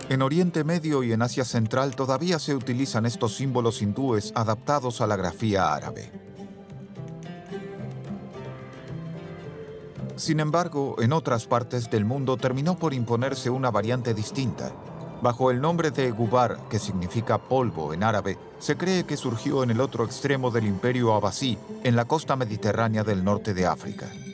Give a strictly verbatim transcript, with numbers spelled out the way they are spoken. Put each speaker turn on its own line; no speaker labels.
En Oriente Medio y en Asia Central todavía se utilizan estos símbolos hindúes adaptados a la grafía árabe. Sin embargo, en otras partes del mundo terminó por imponerse una variante distinta. Bajo el nombre de Gubar, que significa polvo en árabe, se cree que surgió en el otro extremo del Imperio Abasí, en la costa mediterránea del norte de África.